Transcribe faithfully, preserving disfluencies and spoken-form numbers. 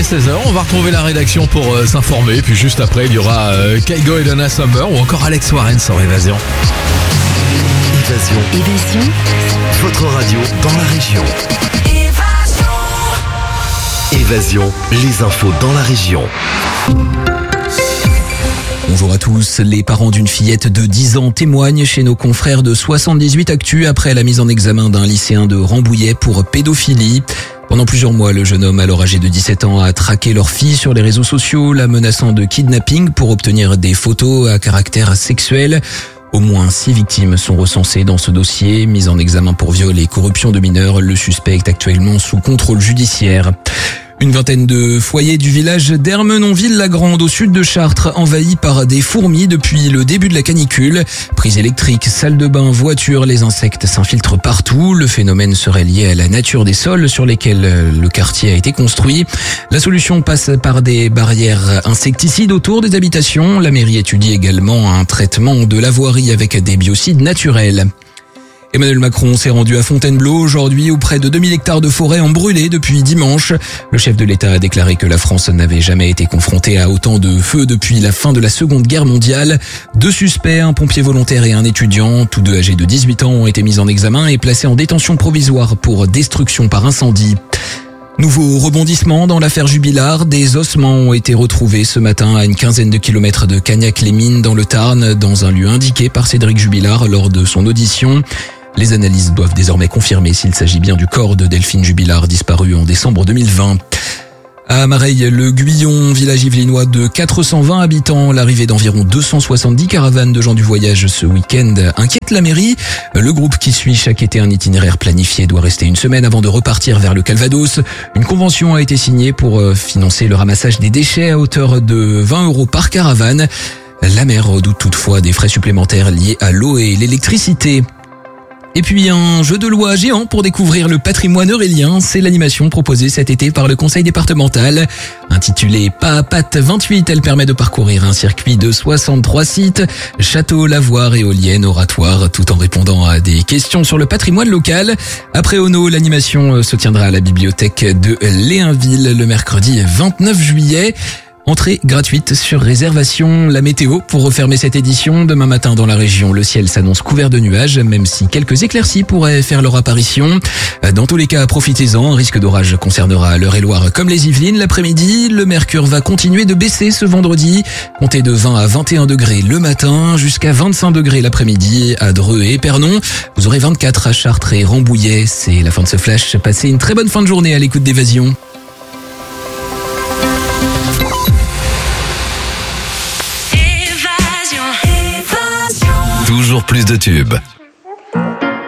seize heures. On va retrouver la rédaction pour euh, s'informer. Puis juste après, il y aura euh, Kygo et Donna Summer ou encore Alex Warren sur Évasion. Évasion. Évasion. Votre radio dans la région. Évasion. Évasion. Les infos dans la région. Bonjour à tous. Les parents d'une fillette de dix ans témoignent chez nos confrères de soixante-dix-huit Actu après la mise en examen d'un lycéen de Rambouillet pour pédophilie. Pendant plusieurs mois, le jeune homme, alors âgé de dix-sept ans, a traqué leur fille sur les réseaux sociaux, la menaçant de kidnapping pour obtenir des photos à caractère sexuel. Au moins six victimes sont recensées dans ce dossier. Mis en examen pour viol et corruption de mineurs, le suspect est actuellement sous contrôle judiciaire. Une vingtaine de foyers du village d'Ermenonville-la-Grande au sud de Chartres envahis par des fourmis depuis le début de la canicule. Prises électriques, salles de bain, voitures, les insectes s'infiltrent partout. Le phénomène serait lié à la nature des sols sur lesquels le quartier a été construit. La solution passe par des barrières insecticides autour des habitations. La mairie étudie également un traitement de la voirie avec des biocides naturels. Emmanuel Macron s'est rendu à Fontainebleau aujourd'hui où près de deux mille hectares de forêt ont brûlé depuis dimanche. Le chef de l'État a déclaré que la France n'avait jamais été confrontée à autant de feux depuis la fin de la Seconde Guerre mondiale. Deux suspects, un pompier volontaire et un étudiant, tous deux âgés de dix-huit ans, ont été mis en examen et placés en détention provisoire pour destruction par incendie. Nouveau rebondissement dans l'affaire Jubilard. Des ossements ont été retrouvés ce matin à une quinzaine de kilomètres de Cagnac-les-Mines dans le Tarn, dans un lieu indiqué par Cédric Jubilard lors de son audition. Les analyses doivent désormais confirmer s'il s'agit bien du corps de Delphine Jubilard disparu en décembre deux mille vingt. À Mareil, le Guyon, village yvelinois de quatre cent vingt habitants, l'arrivée d'environ deux cent soixante-dix caravanes de gens du voyage ce week-end inquiète la mairie. Le groupe qui suit chaque été un itinéraire planifié doit rester une semaine avant de repartir vers le Calvados. Une convention a été signée pour financer le ramassage des déchets à hauteur de vingt euros par caravane. La maire redoute toutefois des frais supplémentaires liés à l'eau et l'électricité. Et puis un jeu de loi géant pour découvrir le patrimoine aurélien, c'est l'animation proposée cet été par le conseil départemental. Intitulée Pas à Patte vingt-huit, elle permet de parcourir un circuit de soixante-trois sites, châteaux, lavoirs, éoliennes, oratoires, tout en répondant à des questions sur le patrimoine local. Après Ono, l'animation se tiendra à la bibliothèque de Léinville le mercredi vingt-neuf juillet. Entrée gratuite sur réservation. La météo pour refermer cette édition. Demain matin dans la région, le ciel s'annonce couvert de nuages, même si quelques éclaircies pourraient faire leur apparition. Dans tous les cas, profitez-en. Un risque d'orage concernera l'Eure-et-Loire comme les Yvelines l'après-midi. Le mercure va continuer de baisser ce vendredi. Comptez de vingt à vingt et un degrés le matin, jusqu'à vingt-cinq degrés l'après-midi à Dreux et Épernon. Vous aurez vingt-quatre à Chartres et Rambouillet. C'est la fin de ce flash. Passez une très bonne fin de journée à l'écoute d'Évasion. Toujours plus de tubes.